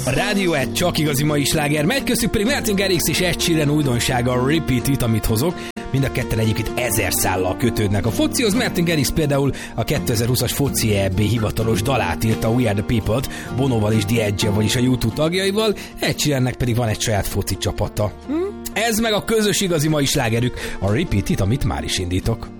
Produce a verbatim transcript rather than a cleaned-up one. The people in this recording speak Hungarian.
A rádió egy csak igazi mai sláger megy, köztük pedig Martin Garrix és Ed Sheeran újdonsága a Repeat It, amit hozok. Mind a ketten egyébként ezer szállal kötődnek a focihoz. Martin Garrix például a kétezer-húszas foci é bé hivatalos dalát írta, We Are The People-t, Bonoval és The Edge-el, vagyis a U kettő tagjaival, Ed Sheerannek pedig van egy saját foci csapata. Hm? Ez meg a közös igazi mai slágerük, a Repeat It, amit már is indítok.